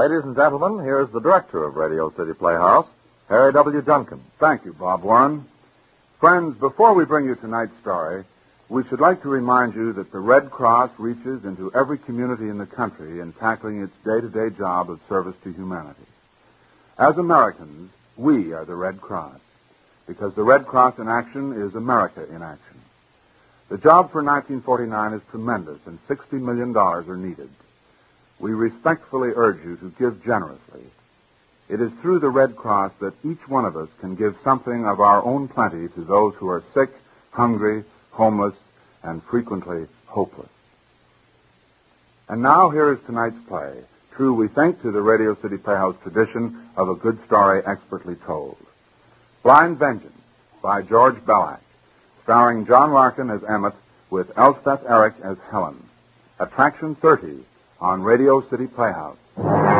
Ladies and gentlemen, here's the director of Radio City Playhouse, Harry W. Duncan. Thank you, Bob Warren. Friends, before we bring you tonight's story, we should like to remind you that the Red Cross reaches into every community in the country in tackling its day-to-day job of service to humanity. As Americans, we are the Red Cross, because the Red Cross in action is America in action. The job for 1949 is tremendous, and $60 million are needed. We respectfully urge you to give generously. It is through the Red Cross that each one of us can give something of our own plenty to those who are sick, hungry, homeless, and frequently hopeless. And now here is tonight's play, true, we think, to the Radio City Playhouse tradition of a good story expertly told. Blind Vengeance by George Bellac, starring John Larkin as Emmett with Elspeth Eric as Helen. Attraction 30 on Radio City Playhouse.